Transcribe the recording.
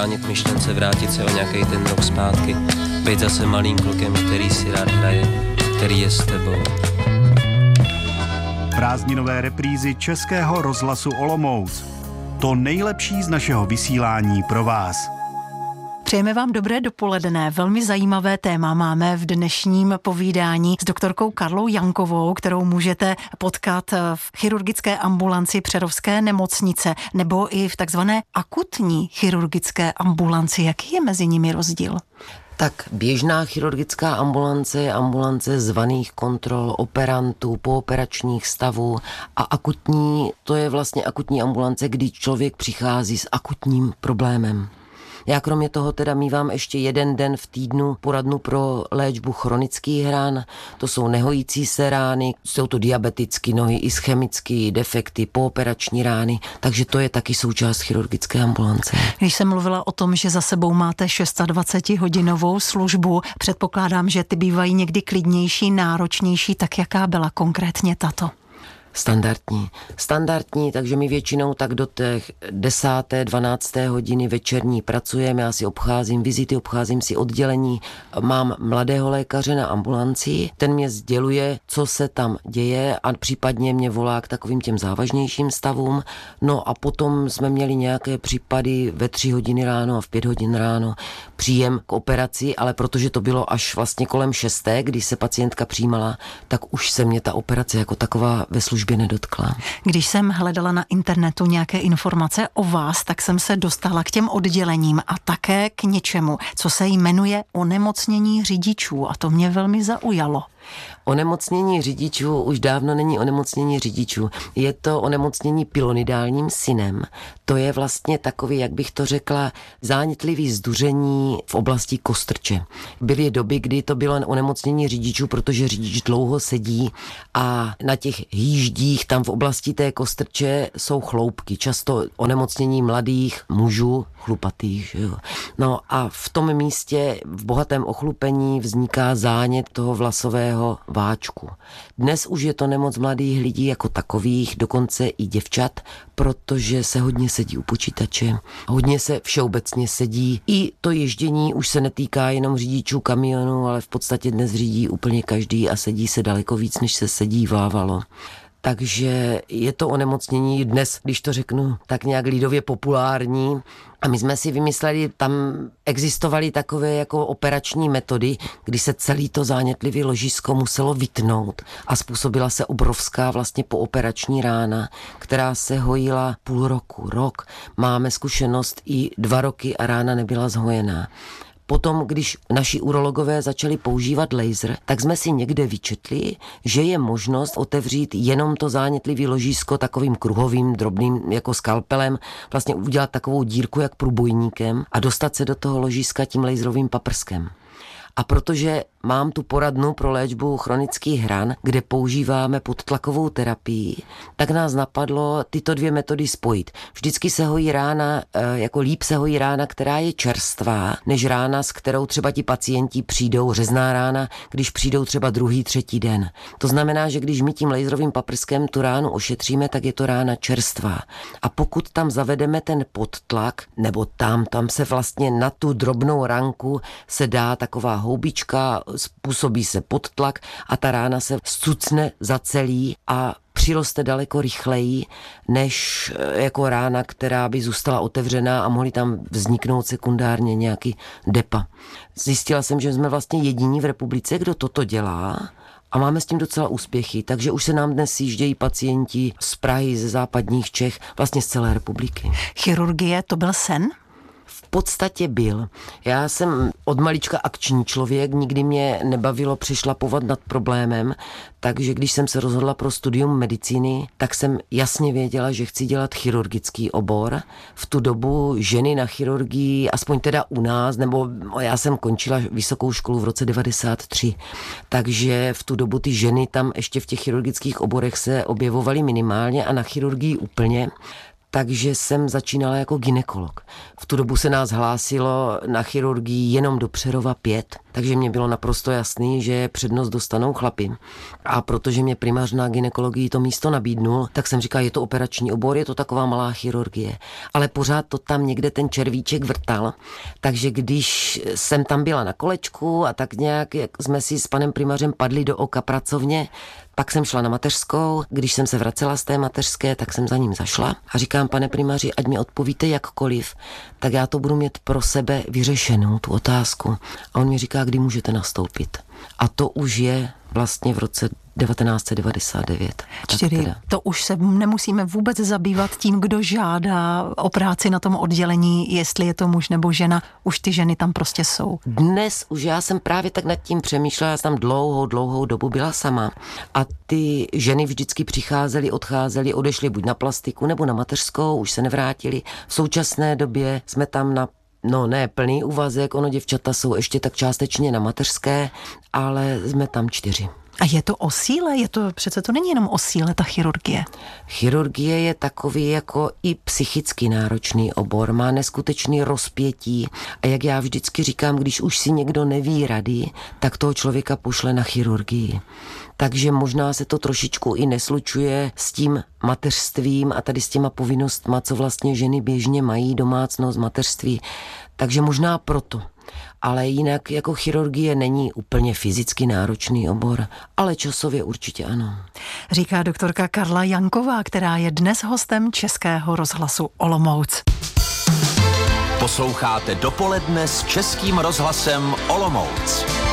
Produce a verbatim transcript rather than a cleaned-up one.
Zabránit myšlence vrátit se o nějaký ten rok zpátky, být zase malým klukem, který si rád hraje, který je s tebou. Prázdninové reprízy Českého rozhlasu Olomouc. To nejlepší z našeho vysílání pro vás. Přejeme vám dobré dopoledne. Velmi zajímavé téma máme v dnešním povídání s doktorkou Karlou Jankovou, kterou můžete potkat v chirurgické ambulanci Přerovské nemocnice nebo i v takzvané akutní chirurgické ambulanci. Jaký je mezi nimi rozdíl? Tak běžná chirurgická ambulance je ambulance zvaných kontrol, operantů, pooperačních stavů a akutní, to je vlastně akutní ambulance, kdy člověk přichází s akutním problémem. Já kromě toho teda mívám ještě jeden den v týdnu poradnu pro léčbu chronických ran, to jsou nehojící se rány, jsou to diabetické nohy, ischemické defekty, pooperační rány, takže to je taky součást chirurgické ambulance. Když jsem mluvila o tom, že za sebou máte dvacetihodinovou službu, předpokládám, že ty bývají někdy klidnější, náročnější, tak jaká byla konkrétně tato? Standardní. Standardní, takže my většinou tak do těch desáté, dvanácté hodiny večerní pracujeme, já si obcházím vizity, obcházím si oddělení, mám mladého lékaře na ambulanci, ten mě sděluje, co se tam děje a případně mě volá k takovým těm závažnějším stavům, no a potom jsme měli nějaké případy ve tři hodiny ráno a v pět hodin ráno příjem k operaci, ale protože to bylo až vlastně kolem šesté, když se pacientka přijímala, tak už se mě ta operace jako taková ve službě nedotkla. Když jsem hledala na internetu nějaké informace o vás, tak jsem se dostala k těm oddělením a také k něčemu, co se jmenuje onemocnění řidičů a to mě velmi zaujalo. Onemocnění řidičů už dávno není onemocnění řidičů. Je to onemocnění pilonidálním synem. To je vlastně takový, jak bych to řekla, zánětlivý zduření v oblasti kostrče. Byly doby, kdy to bylo onemocnění řidičů, protože řidič dlouho sedí a na těch hýždích tam v oblasti té kostrče jsou chloupky. Často onemocnění mladých mužů, chlupatých. Že jo. No a v tom místě v bohatém ochlupení vzniká zánět toho vlasového váčku. Dnes už je to nemoc mladých lidí jako takových, dokonce i děvčat, protože se hodně sedí u počítače, hodně se všeobecně sedí. I to ježdění už se netýká jenom řidičů kamionů, ale v podstatě dnes řídí úplně každý a sedí se daleko víc, než se sedívávalo. Takže je to onemocnění dnes, když to řeknu, tak nějak lidově populární. A my jsme si vymysleli, tam existovaly takové jako operační metody, kdy se celý to zánětlivé ložisko muselo vytnout a způsobila se obrovská vlastně pooperační rána, která se hojila půl roku, rok. Máme zkušenost i dva roky a rána nebyla zhojená. Potom, když naši urologové začali používat laser, tak jsme si někde vyčetli, že je možnost otevřít jenom to zánětlivé ložisko takovým kruhovým, drobným jako skalpelem, vlastně udělat takovou dírku jak průbojníkem a dostat se do toho ložiska tím laserovým paprskem. A protože mám tu poradnu pro léčbu chronických ran, kde používáme podtlakovou terapii, tak nás napadlo tyto dvě metody spojit. Vždycky se hojí rána, jako líp se hojí rána, která je čerstvá, než rána, s kterou třeba ti pacienti přijdou, řezná rána, když přijdou třeba druhý, třetí den. To znamená, že když my tím laserovým paprskem tu ránu ošetříme, tak je to rána čerstvá. A pokud tam zavedeme ten podtlak, nebo tam, tam se vlastně na tu drobnou ranku se dá taková houbička, způsobí se podtlak a ta rána se zcucne, zacelí a přiroste daleko rychleji, než jako rána, která by zůstala otevřená a mohly tam vzniknout sekundárně nějaký depa. Zjistila jsem, že jsme vlastně jediní v republice, kdo toto dělá a máme s tím docela úspěchy, takže už se nám dnes sjíždějí pacienti z Prahy, ze západních Čech, vlastně z celé republiky. Chirurgie, to byl sen? V podstatě byl. Já jsem od malička akční člověk, nikdy mě nebavilo přešlapovat nad problémem, takže když jsem se rozhodla pro studium medicíny, tak jsem jasně věděla, že chci dělat chirurgický obor. V tu dobu ženy na chirurgii, aspoň teda u nás, nebo já jsem končila vysokou školu v roce devadesát tři, takže v tu dobu ty ženy tam ještě v těch chirurgických oborech se objevovaly minimálně a na chirurgii úplně. Takže jsem začínala jako gynekolog. V tu dobu se nás hlásilo na chirurgii jenom do Přerova pět takže mě bylo naprosto jasný, že přednost dostanou chlapi. A protože mě primář na gynekologii to místo nabídnul, tak jsem říkal, je to operační obor, je to taková malá chirurgie. Ale pořád to tam někde ten červíček vrtal, takže když jsem tam byla na kolečku a tak nějak, jak jsme si s panem primářem padli do oka pracovně, pak jsem šla na mateřskou, když jsem se vracela z té mateřské, tak jsem za ním zašla a říkám, pane primáři, ať mi odpovíte jakkoliv, tak já to budu mít pro sebe vyřešenou, tu otázku. A on mi říká, kdy můžete nastoupit. A to už je vlastně v roce devatenáct set devadesát devět. Čtyři. To už se nemusíme vůbec zabývat tím, kdo žádá o práci na tom oddělení, jestli je to muž nebo žena. Už ty ženy tam prostě jsou. Dnes už já jsem právě tak nad tím přemýšlela, já jsem tam dlouhou, dlouhou dobu byla sama. A ty ženy vždycky přicházely, odcházely, odešly buď na plastiku nebo na mateřskou, už se nevrátily. V současné době jsme tam na No ne, plný úvazek, ono děvčata jsou ještě tak částečně na mateřské, ale jsme tam čtyři. A je to o síle? Je to, přece to není jenom o síle, ta chirurgie. Chirurgie je takový jako i psychicky náročný obor, má neskutečný rozpětí a jak já vždycky říkám, když už si někdo neví rady, tak toho člověka pošle na chirurgii. Takže možná se to trošičku i neslučuje s tím mateřstvím a tady s těma povinnostma, co vlastně ženy běžně mají, domácnost, mateřství. Takže možná proto. Ale jinak jako chirurgie není úplně fyzicky náročný obor, ale časově určitě ano. Říká doktorka Karla Janková, která je dnes hostem Českého rozhlasu Olomouc. Posloucháte Dopoledne s Českým rozhlasem Olomouc.